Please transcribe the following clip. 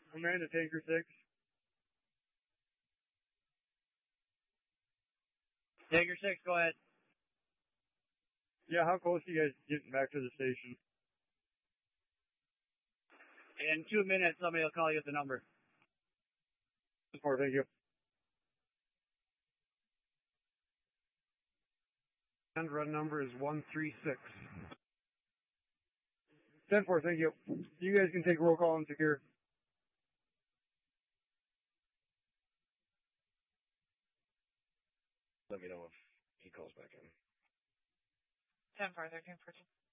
Amanda, Tanker 6. Tanker 6, go ahead. Yeah, how close are you guys getting back to the station? In 2 minutes, somebody will call you at the number. 4, thank you. And run number is 136. 10-4, thank you. You guys can take roll call and secure. Let me know if he calls back in. 10-4, 13-14.